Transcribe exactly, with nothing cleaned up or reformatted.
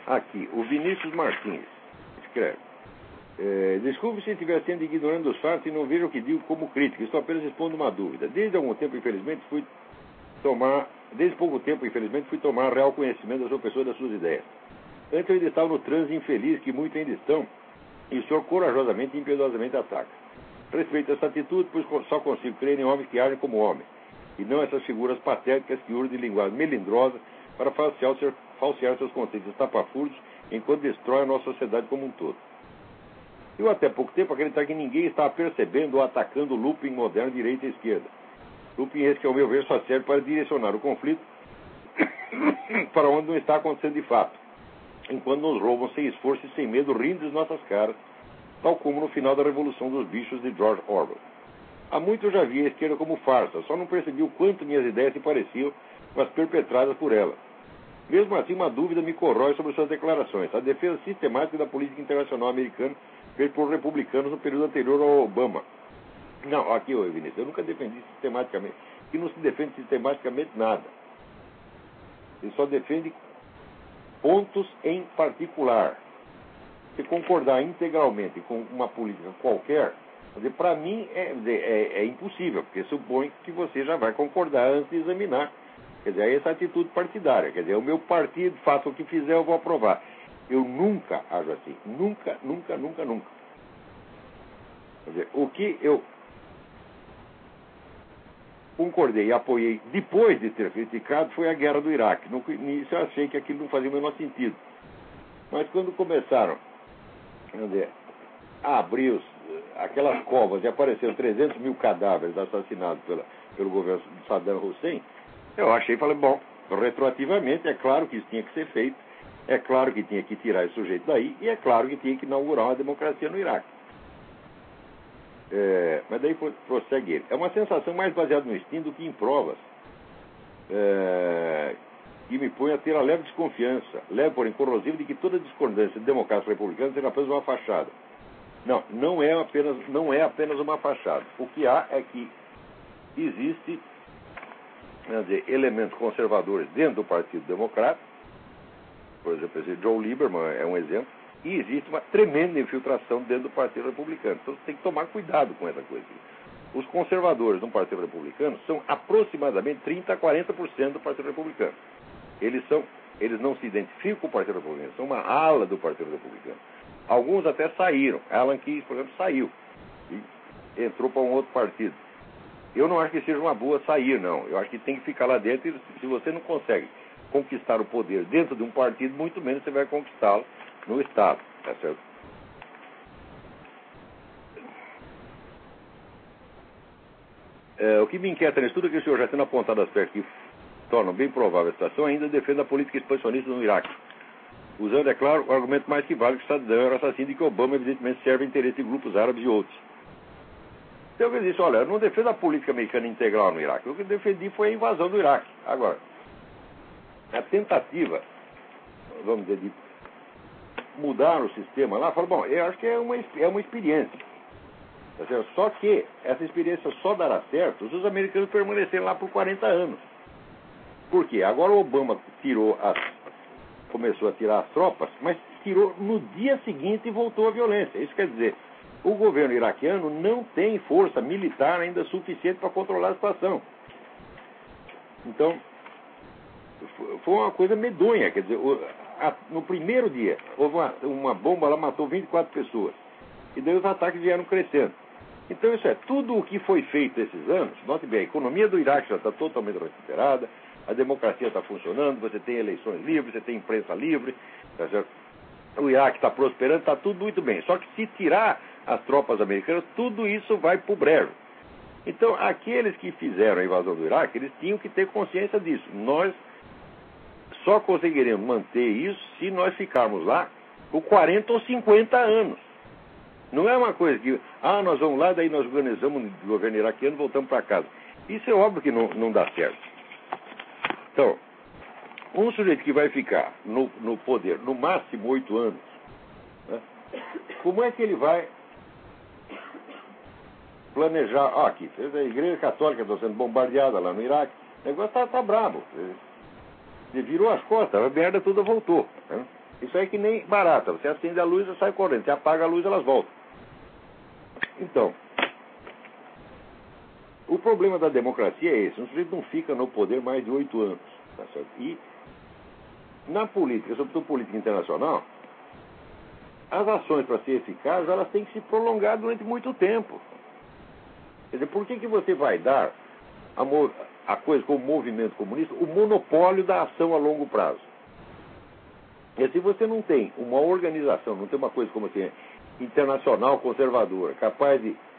Aqui, o Vinícius Martins escreve. É, desculpe se estiver sendo ignorante dos fatos e não vejo o que digo como crítica. Estou apenas expondo uma dúvida. Desde algum tempo, infelizmente, fui tomar... Desde pouco tempo, infelizmente, fui tomar real conhecimento da sua pessoa e das suas ideias. Antes eu ainda estava no transe infeliz que muitos ainda estão e o senhor corajosamente e impiedosamente ataca. Respeito essa atitude, pois só consigo crer em homens que agem como homens, e não essas figuras patéticas que urdem de linguagem melindrosa para falsear, falsear seus conceitos tapafúrdios enquanto destrói a nossa sociedade como um todo. Eu até pouco tempo acreditava que ninguém estava percebendo ou atacando o looping moderno de direita e esquerda. Looping esse que, ao meu ver, só serve para direcionar o conflito para onde não está acontecendo de fato, enquanto nos roubam sem esforço e sem medo, rindo de nossas caras, tal como no final da Revolução dos Bichos de George Orwell. Há muito eu já vi a esquerda como farsa, só não percebi o quanto minhas ideias se pareciam com as perpetradas por ela. Mesmo assim, uma dúvida me corrói sobre suas declarações. A defesa sistemática da política internacional americana feita por republicanos no período anterior ao Obama. Não, aqui, ô Vinícius, eu nunca defendi sistematicamente. Aqui não se defende sistematicamente nada. Ele só defende pontos em particular. Se concordar integralmente com uma política qualquer, para mim é, é, é impossível, porque supõe que você já vai concordar antes de examinar. Quer dizer, é essa atitude partidária. Quer dizer, o meu partido, faça o que fizer, eu vou aprovar. Eu nunca ajo assim. Nunca, nunca, nunca, nunca. Quer dizer, o que eu concordei e apoiei depois de ter criticado foi a guerra do Iraque. No início eu achei que aquilo não fazia o menor sentido. Mas quando começaram quer dizer, a abrir os, aquelas covas e apareceram trezentos mil cadáveres assassinados pela, pelo governo de Saddam Hussein, eu achei e falei, bom, retroativamente é claro que isso tinha que ser feito, é claro que tinha que tirar esse sujeito daí e é claro que tinha que inaugurar uma democracia no Iraque. É, mas daí prossegue ele. É uma sensação mais baseada no instinto do que em provas, é, que me põe a ter a leve desconfiança, leve, porém corrosiva, de que toda discordância de democratas republicanos seja apenas uma fachada. Não, não é apenas, não é apenas uma fachada. O que há é que existe, quer dizer, elementos conservadores dentro do Partido Democrata, por exemplo, esse Joe Lieberman é um exemplo, e existe uma tremenda infiltração dentro do Partido Republicano. Então você tem que tomar cuidado com essa coisa. Os conservadores no Partido Republicano são aproximadamente trinta a quarenta por cento do Partido Republicano. Eles, são, eles não se identificam com o Partido Republicano, são uma ala do Partido Republicano. Alguns até saíram. Alan Keyes, por exemplo, saiu e entrou para um outro partido. Eu não acho que seja uma boa sair, não. Eu acho que tem que ficar lá dentro e se você não consegue conquistar o poder dentro de um partido, muito menos você vai conquistá-lo no Estado, tá certo? É, o que me inquieta nisso tudo é que o senhor já tendo apontado aspectos que tornam bem provável a situação, ainda defende a política expansionista no Iraque, usando, é claro, o argumento mais que vale que Saddam era assassino e que Obama, evidentemente, serve ao interesse de grupos árabes e outros. Então eu disse, olha, eu não defendo a política americana integral no Iraque, o que eu defendi foi a invasão do Iraque. Agora, a tentativa, vamos dizer, de mudar o sistema lá, fala, bom, eu acho que é uma, é uma experiência. Tá certo? Só que essa experiência só dará certo se os americanos permanecerem lá por quarenta anos. Por quê? Agora o Obama tirou as, começou a tirar as tropas, mas tirou no dia seguinte e voltou à violência. Isso quer dizer, o governo iraquiano não tem força militar ainda suficiente para controlar a situação. Então, foi uma coisa medonha, quer dizer, no primeiro dia, houve uma, uma bomba lá, matou vinte e quatro pessoas. E daí os ataques vieram crescendo. Então, isso é, tudo o que foi feito esses anos, note bem, a economia do Iraque já está totalmente recuperada, a democracia está funcionando, você tem eleições livres, você tem imprensa livre, tá certo? O Iraque está prosperando, está tudo muito bem. Só que se tirar as tropas americanas, tudo isso vai para o brejo. Então, aqueles que fizeram a invasão do Iraque, eles tinham que ter consciência disso. Nós só conseguiremos manter isso se nós ficarmos lá por quarenta ou cinquenta anos. Não é uma coisa que, ah, nós vamos lá, daí nós organizamos o governo iraquiano e voltamos para casa. Isso é óbvio que não, não dá certo. Então, um sujeito que vai ficar no, no poder no máximo oito anos, né, como é que ele vai planejar? Ah, aqui, a igreja católica está sendo bombardeada lá no Iraque, o negócio está tá brabo. Ele virou as costas, a merda toda voltou. Né? Isso aí é que nem barata. Você acende a luz e sai correndo. Você apaga a luz, elas voltam. Então, o problema da democracia é esse. Um sujeito não fica no poder mais de oito anos. Tá certo? E na política, sobretudo política internacional, as ações, para ser eficazes, elas têm que se prolongar durante muito tempo. Quer dizer, por que, que você vai dar a, mo- a coisa como movimento comunista o monopólio da ação a longo prazo? E se você não tem uma organização, não tem uma coisa como assim, internacional conservadora, capaz de